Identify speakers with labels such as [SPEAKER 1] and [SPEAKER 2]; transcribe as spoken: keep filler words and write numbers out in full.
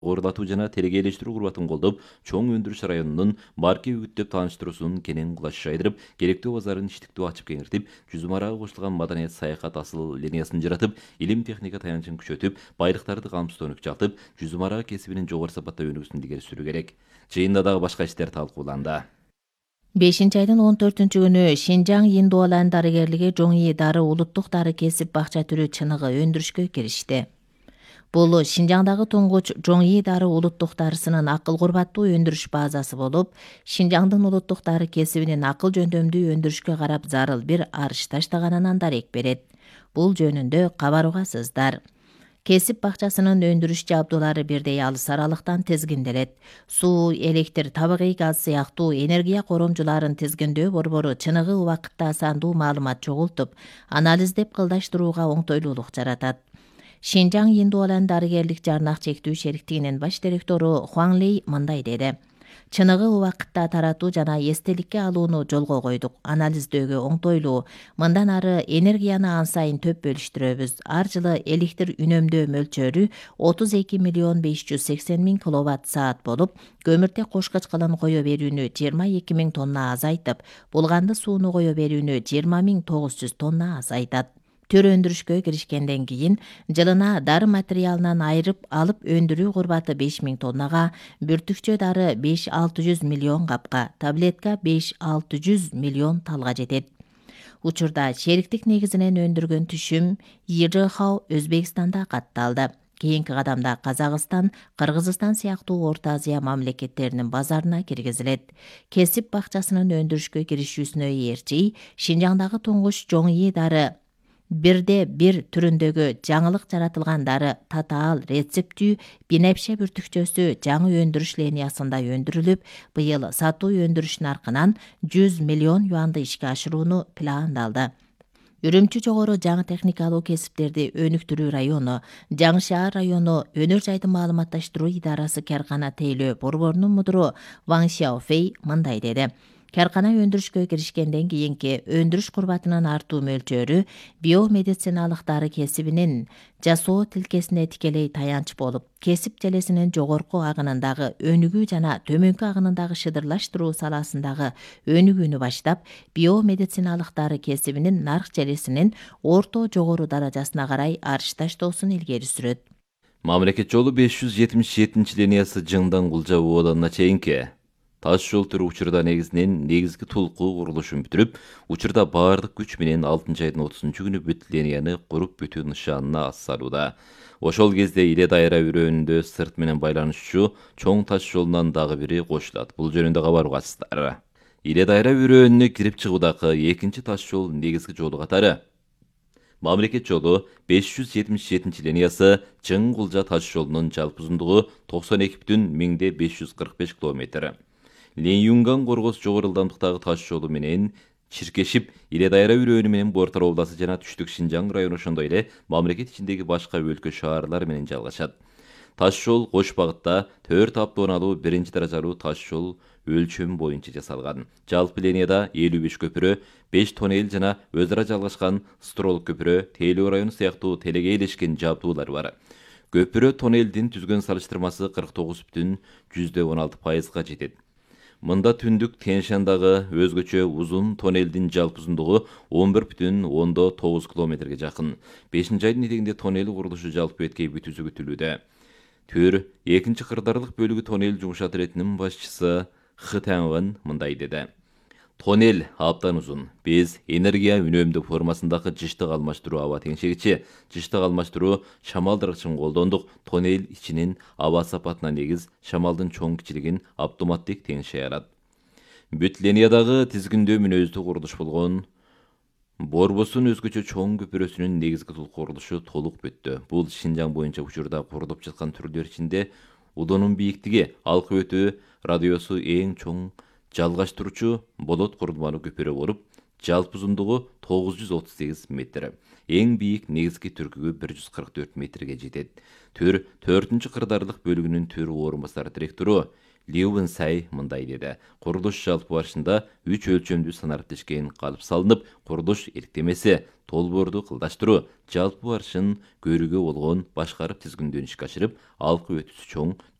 [SPEAKER 1] Орлатуу жана телегейлештирүү курбатын колдоп, чоң өндүрүш районунун марке үгүттөп тааныштыруусунун кенен кулашы жайдырып, керектүү базарын иштиктүү ачып кеңиртип, жүз умарага кошулган маданият саякат асыл линиясын жаратып, илим техника таянычын күчөтүп, байлыктарды камсыздоону күчалтып, жүз умарага кесибинин жогору сапатта өнүгүүсүн илгери сүрүү керек. Жыйында дагы башка иштер талкууланды.
[SPEAKER 2] бешинчи айдын он төртүнчү күнү Шинжаң Индуалан дарыгерлиги Жоңи дары улуттук дары кесип бакча түрү чыныгы өндүрүшкө киришти. Бул Шинжаңдагы туңгуч Жоңи дары улуттук дарысынын акыл курбаттуу өндүрүш базасы болуп, Шинжаңдын улуттук дары кесибинин акыл жөндөмдүү өндүрүшкө карап зарыл бир арыш таштаганынан дарек берет. Бул жөнүндө кабарыгасыздар. Кесип бакчасынын өндүрүш жабдуулары бирдей алыс аралыктан тизгинделет. Суу, электр, табигый газ сыяктуу энергия коромжуларын тизгиндөө борбору чыныгы убакытта асандуу маалымат чогултуп, анализдеп кылдаштырууга оңтойлуулук жаратат. Шинжаң Индуалан дарыгерлик жарнак чектүү шериктигинин баш директору Хуан Лей мындай деди. Чыныгы убакытта таратуу жана эстеликке алууну жолго койдук. Анализдөөгө оңтойлуу. Мындан ары энергияны ан сайын төп бөлүштүрөбүз. Ар жылы электр үнөмдөө мөлчөрү отуз эки миллион беш жүз сексен миң киловатт саат болуп, көмүртек кошкоч кылын кое берүүнү жыйырма эки миң тонна азайтып, булганды сууну кое берүүнү жыйырма миң тогуз жүз тонна азайтат. Төр өндүрүшкө киришкенден кийин жылына дары материалынан айырып алып өндүрүү курбаты беш миң тоннага, бүртүкчө дары беш алты жүз миллион капка, таблетка беш алты жүз миллион талга жетет. Учурда шериктик негизинен өндүргөн түшүм Ирыхау Өзбекстанда катталды. Кийинки кадамда Казакстан, Кыргызстан сыяктуу Орто Азия мамлекеттеринин базарына киргизилет. Кесип бакчасынын өндүрүшкө киришүүсүнө ээрчи Шинжаңдагы туңгуч Жоңи дары бирде бир түрүндөгү жаңылык жаратылган дары татаал рецептүү бинепше бүртүкчөсү жаңы өндүрүш линиясында өндүрүлүп, быйыл сатуу өндүрүш наркынан жүз миллион юанды ишке ашырууну пландалды. Үрүмчү жогору жаңы техникалуу кесиптерди өнүктүрүү району, Жаңы шаар району өнөр жайдын маалыматташтыруу идарасы Каркана тейлөө борборунун мудуру Ван Сяофей мындай деди. Каркана өндүрүшкө киришкенден кийинки өндүрүш курбатынын артуу мөлчөрү биомедициналык дары кесибинин жасоо тилкесине тикелей таянч болуп, кесип желесинин жогорку агынындагы өнүгүү жана төмөнкү агынындагы шыдырлаштыруу саласындагы өнүгүүнү баштап, биомедициналык дары кесибинин нарк желесинин орто жогору даражасына карай арыш таштоосун илгери сүрөт.
[SPEAKER 1] Мамлекет жолу беш жүз жетимиш жетинчи линиясы Жыңдан Кулжа ооданына чейинки таш жол түрү учурда негизинен негизги тулкуу курулушун бүтүрүп, учурда баардык күч менен алтынчы айдын отузунчу күнү бүт линияны куруп бүтүү нышанына ас салууда. Ошол кезде Иле дайра үрөөнүндө сырт менен байланышчу чоң таш жолунан дагы бири кошулат. Бул жөнүндө кабар угасыздар. Иле дайра үрөөнүнө кирип чыгуудагы экинчи таш жол негизги жолу катары Мамлекет жолу беш жүз жетимиш жетинчи линиясы Жың Кулжа таш жолунун жалпы узундугу токсон эки бүтүн миңде беш жүз кырк беш километр. Ленюнган коргос жогору ылдамдыктагы таш жолу менен чиркешип, Иле дайра үрөөнү менен Бортар обласы жана Түштүк Шинжаң району ошондой эле мамлекет ичиндеги башка өлкө шаарлар менен жалгашат. Таш жол кош багытта төрт автоунаалуу биринчи даражалуу таш жол өлчөм боюнча жасалган. Жалпы линияда элүү беш көпүрө, беш тоннель жана өз ара жалгашкан строл көпүрө, тейлөө району сыяктуу телегейлешкен жабдуулар бар. Көпүрө тоннелдин түзгөн салыштырмасы кырк тогуз бүтүн жүздөн он алты пайызга жетет. Мында түндүк Тянь-Шандагы өзгөчө узун тоннелдин жалпы узундугу он бир бүтүн ондон тогуз километрге жакын. бешинчи айдын этегинде тоннель курулушу жалпы беткей бүтүүсү күтүлүүдө. Төр экинчи кырдаарлык бөлүгү тоннель жумушат иретинин башчысы Хы Таңван мындай деди. Тоннель абдан узун. Биз энергия үнөмдүү формасындагы жыштык алмаштыруу аба теңшегичи, жыштык алмаштыруу шамалдыргычын колдондук. Тоннель ичинин аба сапатына негиз шамалдын чоң кичилигин автоматтык теңшей алат. Бүт линиядагы тизгиндөө мүнөздүү курулуш болгон Борбосун өзгөчө чоң көпүрөсүнүн негизги тул курулушу толук бүттү. Бул Шинжаң боюнча учурда курулуп жаткан түрлөр ичинде удунун бийиктиги, алкы өтүү радиосу эң чоң жалгаштыруучу болот курулмалуу көпүрө болуп, жалпы узундугу тогуз жүз отуз сегиз метр. Эң бийик негизги түркүгү бир жүз кырк төрт метрге жетет. Төр төртүнчү кырдаарлык бөлүгүнүн төр орун басары директору Ливен Сай мындай деди. Курулуш жалпы барышында үч өлчөмдүү стандарттешкен калып салынып, курулуш иликтемеси толборду кылдаштыруу, жалпы барышын көрүүгө болгон башкарып тизгиндөө ишке ашырып, алкы өтүсү чоң